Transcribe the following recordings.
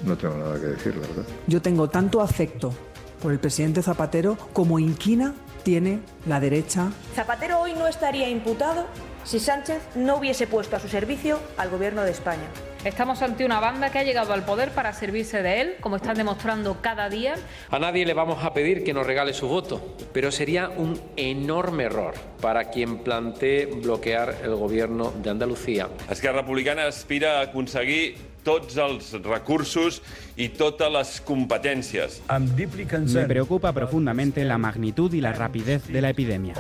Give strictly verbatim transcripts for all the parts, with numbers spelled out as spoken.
no tengo nada que decir, la verdad. Yo tengo tanto afecto por el presidente Zapatero como inquina tiene la derecha. Zapatero hoy no estaría imputado si Sánchez no hubiese puesto a su servicio al Gobierno de España. Estamos ante una banda que ha llegado al poder para servirse de él, como están demostrando cada día. A nadie le vamos a pedir que nos regale su voto, pero sería un enorme error para quien plantee bloquear el Gobierno de Andalucía. Esquerra Republicana aspira a aconseguir tots els recursos y todas las competencias. Me preocupa profundamente la magnitud y la rapidez de la epidemia.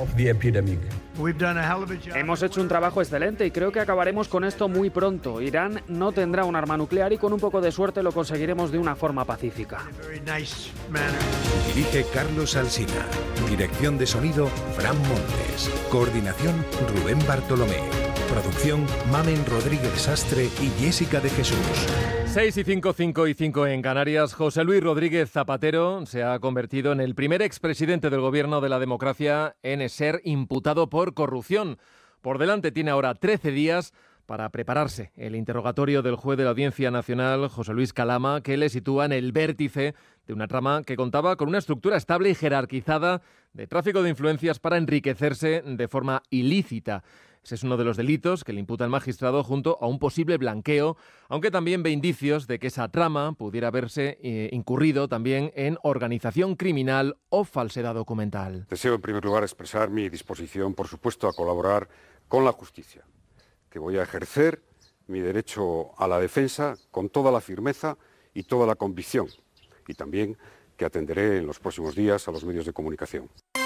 Hemos hecho un trabajo excelente y creo que acabaremos con esto muy pronto. Irán no tendrá un arma nuclear y con un poco de suerte lo conseguiremos de una forma pacífica. Dirige Carlos Alsina. Dirección de sonido, Fran Montes. Coordinación, Rubén Bartolomé. Producción, Mamen Rodríguez Sastre y Jessica de Jesús. seis y cinco, cinco y cinco en Canarias. José Luis Rodríguez Zapatero se ha convertido en el primer expresidente del Gobierno de la Democracia en ser imputado por corrupción. Por delante tiene ahora trece días para prepararse el interrogatorio del juez de la Audiencia Nacional, José Luis Calama, que le sitúa en el vértice de una trama que contaba con una estructura estable y jerarquizada de tráfico de influencias para enriquecerse de forma ilícita. Ese es uno de los delitos que le imputa el magistrado junto a un posible blanqueo, aunque también ve indicios de que esa trama pudiera haberse eh, incurrido también en organización criminal o falsedad documental. Deseo en primer lugar expresar mi disposición, por supuesto, a colaborar con la justicia, que voy a ejercer mi derecho a la defensa con toda la firmeza y toda la convicción, y también que atenderé en los próximos días a los medios de comunicación.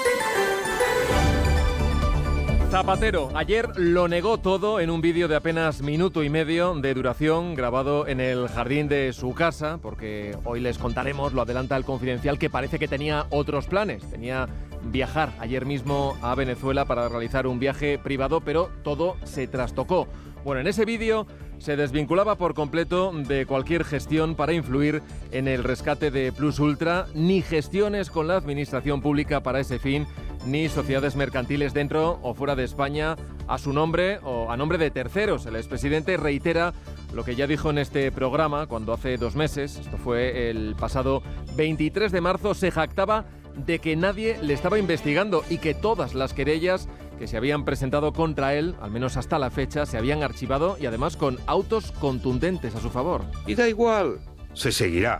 Zapatero ayer lo negó todo en un vídeo de apenas minuto y medio de duración grabado en el jardín de su casa, porque hoy les contaremos, lo adelanta el Confidencial, que parece que tenía otros planes. Tenía viajar ayer mismo a Venezuela para realizar un viaje privado, pero todo se trastocó. Bueno, en ese vídeo se desvinculaba por completo de cualquier gestión para influir en el rescate de Plus Ultra, ni gestiones con la administración pública para ese fin, ni sociedades mercantiles dentro o fuera de España a su nombre o a nombre de terceros. El expresidente reitera lo que ya dijo en este programa cuando hace dos meses, esto fue el pasado veintitrés de marzo, se jactaba de que nadie le estaba investigando y que todas las querellas que se habían presentado contra él, al menos hasta la fecha, se habían archivado y además con autos contundentes a su favor. Y da igual, se seguirá,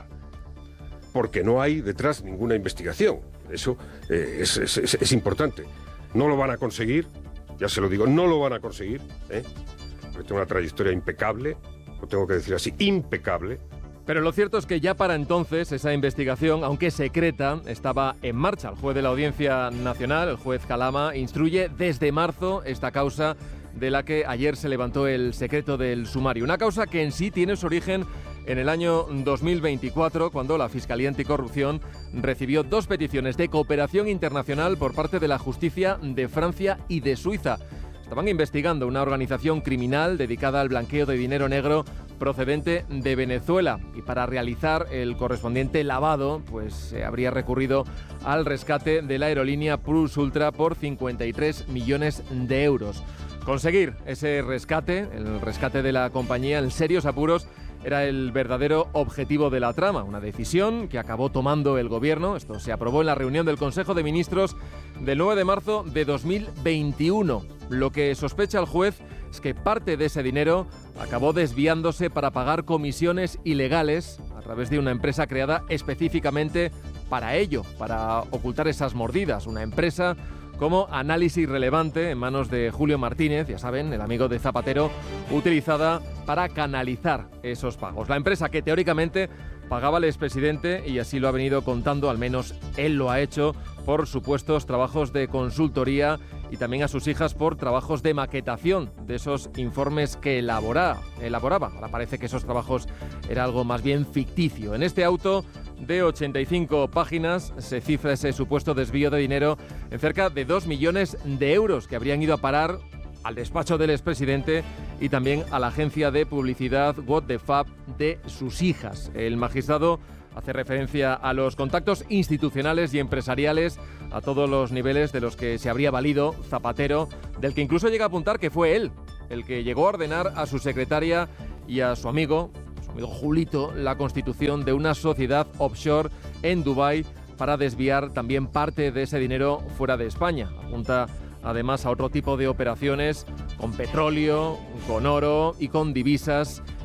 porque no hay detrás ninguna investigación. Eso eh, es, es, es, es importante. No lo van a conseguir, ya se lo digo, no lo van a conseguir, ¿eh? Porque tengo una trayectoria impecable, lo tengo que decir así, impecable. Pero lo cierto es que ya para entonces esa investigación, aunque secreta, estaba en marcha. El juez de la Audiencia Nacional, el juez Calama, instruye desde marzo esta causa de la que ayer se levantó el secreto del sumario. Una causa que en sí tiene su origen en el año dos mil veinticuatro, cuando la Fiscalía Anticorrupción recibió dos peticiones de cooperación internacional por parte de la justicia de Francia y de Suiza. Estaban investigando una organización criminal dedicada al blanqueo de dinero negro procedente de Venezuela, y para realizar el correspondiente lavado pues se habría recurrido al rescate de la aerolínea Plus Ultra por cincuenta y tres millones de euros. Conseguir ese rescate, el rescate de la compañía en serios apuros, era el verdadero objetivo de la trama, una decisión que acabó tomando el Gobierno. Esto se aprobó en la reunión del Consejo de Ministros del nueve de marzo de dos mil veintiuno. Lo que sospecha el juez es que parte de ese dinero acabó desviándose para pagar comisiones ilegales a través de una empresa creada específicamente para ello, para ocultar esas mordidas. Una empresa como Análisis Relevante, en manos de Julio Martínez, ya saben, el amigo de Zapatero, utilizada para canalizar esos pagos. La empresa que teóricamente pagaba al expresidente, y así lo ha venido contando, al menos él lo ha hecho, por supuestos trabajos de consultoría, y también a sus hijas por trabajos de maquetación de esos informes que elabora, elaboraba. Ahora parece que esos trabajos era algo más bien ficticio. En este auto de ochenta y cinco páginas se cifra ese supuesto desvío de dinero en cerca de dos millones de euros que habrían ido a parar al despacho del expresidente y también a la agencia de publicidad What the Fab de sus hijas. El magistrado hace referencia a los contactos institucionales y empresariales a todos los niveles de los que se habría valido Zapatero, del que incluso llega a apuntar que fue él el que llegó a ordenar a su secretaria y a su amigo, su amigo Julito, la constitución de una sociedad offshore en Dubái para desviar también parte de ese dinero fuera de España. Apunta además a otro tipo de operaciones con petróleo, con oro y con divisas